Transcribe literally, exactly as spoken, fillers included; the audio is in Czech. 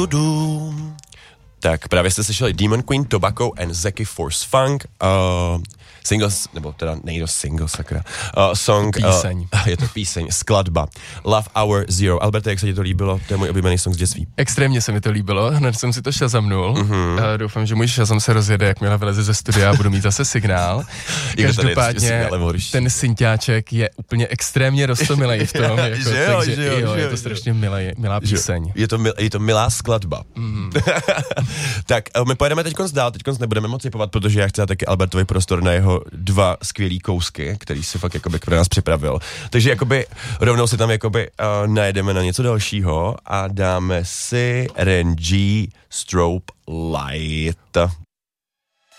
Tak právě jste slyšeli Demon Queen, Tobacco and Zeki Force Funk. Uh, singles, nebo teda nejde single, sakra. Uh, song. Píseň. Uh, je to píseň, skladba. Love Hour Zero. Alberte, jak se ti to líbilo? To je můj oblíbený song z dětství. Extrémně se mi to líbilo, hned jsem si to šazamnul. Mm-hmm. Uh, doufám, že můj šazam se rozjede, jakmile vyleze ze studia a budu mít zase signál. Každopádně ten synťáček je úplně extrémně roztomilej v tom. Jako, že jo, takže že jo, jo, že je jo, to strašně milé, milá píseň. Je to, mil, je to milá skladba. Mm. Tak my pojedeme teďkonc dál, teďkonc nebudeme moc typovat, protože já chci taky Albertovi prostor na jeho dva skvělý kousky, který si fakt jakoby pro nás připravil. Takže jakoby rovnou si tam jakoby uh, najedeme na něco dalšího a dáme si R N G Strobe Light.